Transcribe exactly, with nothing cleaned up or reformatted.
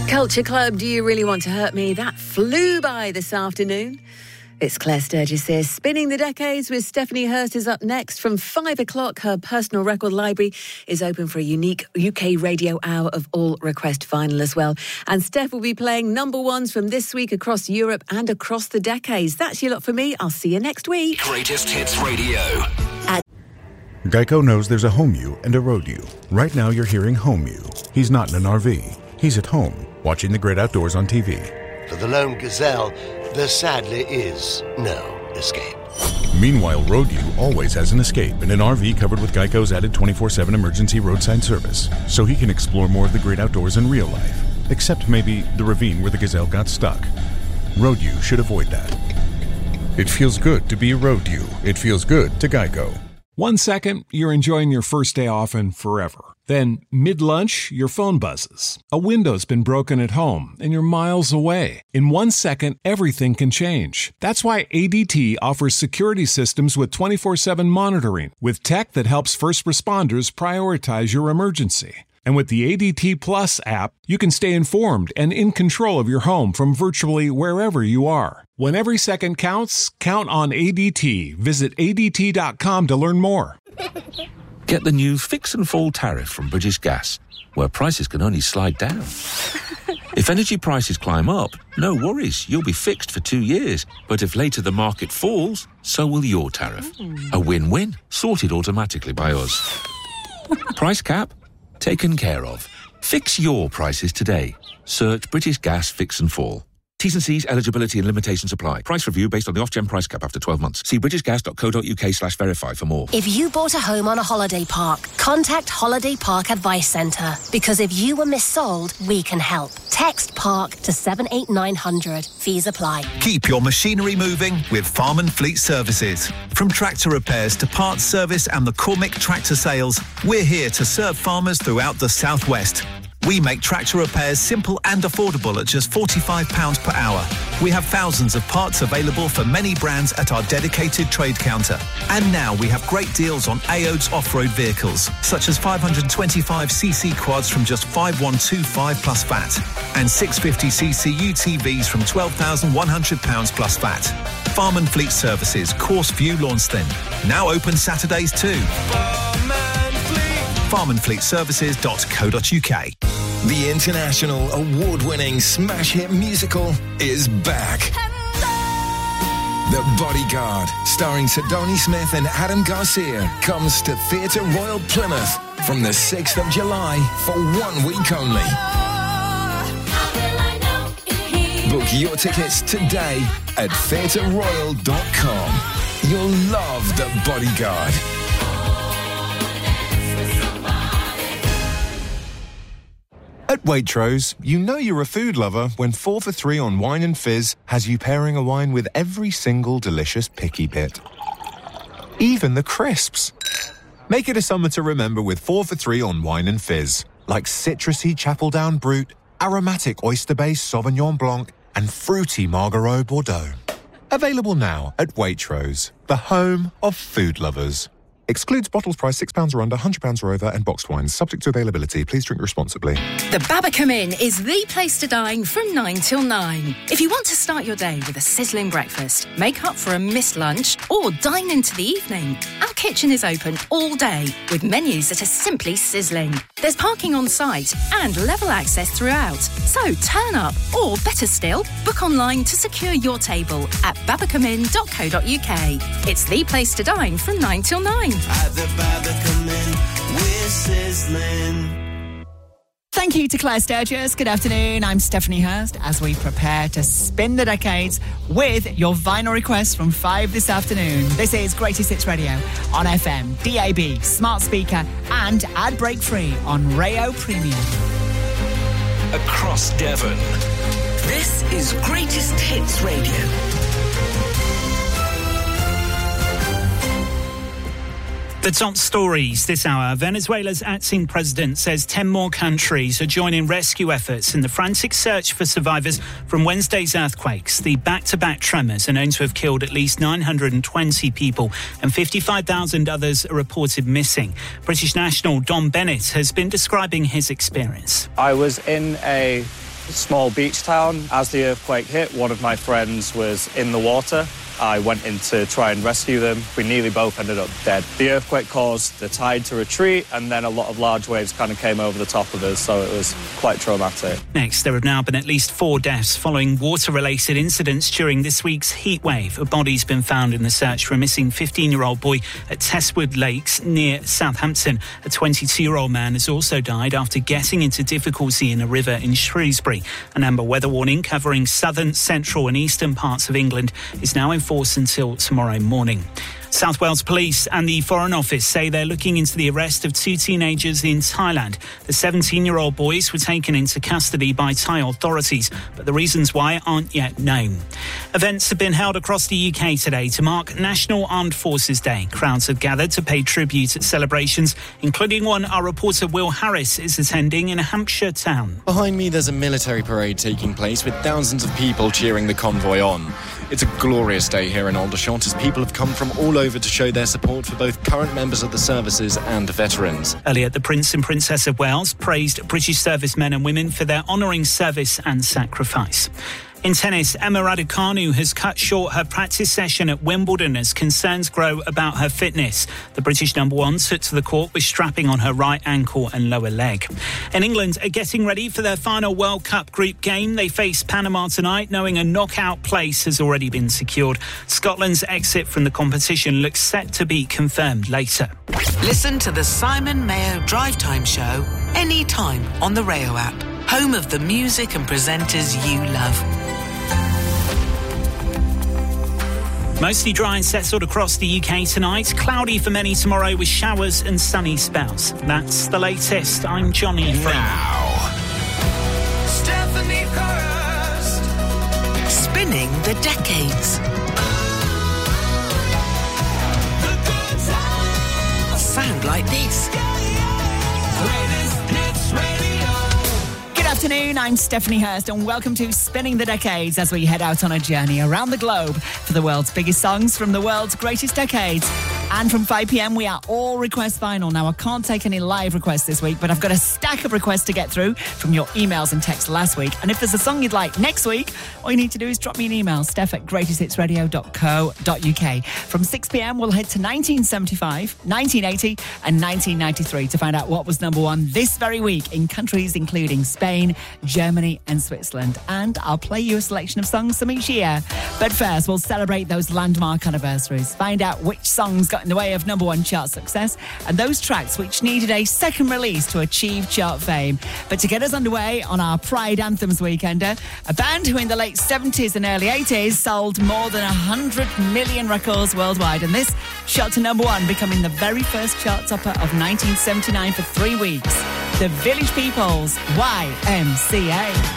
Culture Club, Do You Really Want to Hurt Me? That flew by this afternoon. It's Claire Sturgis here. Spinning the Decades with Stephanie Hurst is up next. From five o'clock, her personal record library is open for a unique U K radio hour of all request vinyl as well. And Steph will be playing number ones from this week across Europe and across the decades. That's your lot for me. I'll see you next week. Greatest Hits Radio. At- Geico knows there's a home you and a road you. Right now you're hearing home you. He's not in an R V. He's at home, watching the great outdoors on T V. For the lone gazelle, there sadly is no escape. Meanwhile, Road U always has an escape in an R V covered with Geico's added twenty-four seven emergency roadside service, so he can explore more of the great outdoors in real life, except maybe the ravine where the gazelle got stuck. Road U should avoid that. It feels good to be Road U. It feels good to Geico. One second, you're enjoying your first day off and forever. Then, mid-lunch, your phone buzzes. A window's been broken at home, and you're miles away. In one second, everything can change. That's why A D T offers security systems with twenty-four seven monitoring, with tech that helps first responders prioritize your emergency. And with the A D T Plus app, you can stay informed and in control of your home from virtually wherever you are. When every second counts, count on A D T. Visit A D T dot com to learn more. Get the new Fix and Fall tariff from British Gas, where prices can only slide down. If energy prices climb up, no worries, you'll be fixed for two years. But if later the market falls, so will your tariff. A win-win, sorted automatically by us. Price cap? Taken care of. Fix your prices today. Search British Gas Fix and Fall. T's and C's, eligibility and limitations apply. Price review based on the off-gen price cap after twelve months. See britishgas.co.uk slash verify for more. If you bought a home on a holiday park, contact Holiday Park Advice Centre. Because if you were missold, we can help. Text PARK to seven eight nine hundred. Fees apply. Keep your machinery moving with Farm and Fleet Services. From tractor repairs to parts service and the Cormick tractor sales, we're here to serve farmers throughout the southwest. We make tractor repairs simple and affordable at just forty-five pounds per hour. We have thousands of parts available for many brands at our dedicated trade counter. And now we have great deals on A O D S off-road vehicles, such as five twenty-five c c quads from just five thousand one hundred twenty-five plus V A T and six hundred fifty c c U T Vs from twelve thousand one hundred pounds plus V A T. Farm and Fleet Services, Course View, Launceston. Now open Saturdays too. farm and fleet services dot co dot uk. The international award-winning smash hit musical is back. The Bodyguard, starring Sidonie Smith and Adam Garcia, comes to Theatre Royal Plymouth from the sixth of July for one week only. Book your tickets today at theatre royal dot com. You'll love The Bodyguard. At Waitrose, you know you're a food lover when four for three on wine and fizz has you pairing a wine with every single delicious picky bit. Even the crisps. Make it a summer to remember with four for three on wine and fizz, like citrusy Chapeldown Brut, aromatic oyster-based Sauvignon Blanc, and fruity Margaux Bordeaux. Available now at Waitrose, the home of food lovers. Excludes bottles priced six pounds or under, one hundred pounds or over, and boxed wines. Subject to availability. Please drink responsibly. The Babacom Inn is the place to dine from nine till nine. If you want to start your day with a sizzling breakfast, make up for a missed lunch, or dine into the evening, our kitchen is open all day with menus that are simply sizzling. There's parking on site and level access throughout. So turn up, or better still, book online to secure your table at babacom inn dot co dot uk. It's the place to dine from nine till nine. At the Babacom Inn, we're sizzling. Thank you to Claire Sturgis. Good afternoon. I'm Stephanie Hurst as we prepare to spin the decades with your vinyl requests from five this afternoon. This is Greatest Hits Radio on F M, D A B, smart speaker, and ad break free on Rayo Premium. Across Devon. This is Greatest Hits Radio. The top stories this hour. Venezuela's acting president says ten more countries are joining rescue efforts in the frantic search for survivors from Wednesday's earthquakes. The back-to-back tremors are known to have killed at least nine hundred twenty people and fifty-five thousand others are reported missing. British national Don Bennett has been describing his experience. I was in a small beach town. As the earthquake hit, one of my friends was in the water. I went in to try and rescue them. We nearly both ended up dead. The earthquake caused the tide to retreat, and then a lot of large waves kind of came over the top of us, so it was quite traumatic. Next, there have now been at least four deaths following water-related incidents during this week's heat wave. A body's been found in the search for a missing fifteen-year-old boy at Testwood Lakes near Southampton. A twenty-two-year-old man has also died after getting into difficulty in a river in Shrewsbury. An amber weather warning covering southern, central and eastern parts of England is now in force until tomorrow morning. South Wales Police and the Foreign Office say they're looking into the arrest of two teenagers in Thailand. The seventeen-year-old boys were taken into custody by Thai authorities, but the reasons why aren't yet known. Events have been held across the U K today to mark National Armed Forces Day. Crowds have gathered to pay tribute at celebrations, including one our reporter Will Harris is attending in a Hampshire town. Behind me there's a military parade taking place with thousands of people cheering the convoy on. It's a glorious day here in Aldershot as people have come from all over to show their support for both current members of the services and veterans. Earlier, the Prince and Princess of Wales praised British servicemen and women for their honouring service and sacrifice. In tennis, Emma Raducanu has cut short her practice session at Wimbledon as concerns grow about her fitness. The British number one took to the court with strapping on her right ankle and lower leg. And England are getting ready for their final World Cup group game. They face Panama tonight, knowing a knockout place has already been secured. Scotland's exit from the competition looks set to be confirmed later. Listen to the Simon Mayo Drive Time Show anytime on the Rayo app. Home of the music and presenters you love. Mostly dry and settled across the U K tonight. Cloudy for many tomorrow with showers and sunny spells. That's the latest. I'm Johnny Freeman. Now, Stephanie Hurst. Spinning the decades. Sound like this. Good afternoon, I'm Stephanie Hurst and welcome to Spinning the Decades as we head out on a journey around the globe for the world's biggest songs from the world's greatest decades. And from five p.m. we are all request final. Now, I can't take any live requests this week, but I've got a stack of requests to get through from your emails and texts last week. And if there's a song you'd like next week, all you need to do is drop me an email, steph at greatest hits radio dot co dot uk. From six p.m. we'll head to nineteen seventy-five, nineteen eighty and nineteen ninety-three to find out what was number one this very week in countries including Spain, Germany and Switzerland. And I'll play you a selection of songs from each year. But first, we'll celebrate those landmark anniversaries, find out which songs got in the way of number one chart success and those tracks which needed a second release to achieve chart fame. But to get us underway on our Pride Anthems weekender, a band who in the late seventies and early eighties sold more than one hundred million records worldwide, and this shot to number one, becoming the very first chart topper of nineteen seventy-nine for three weeks. The Village People's Y M C A.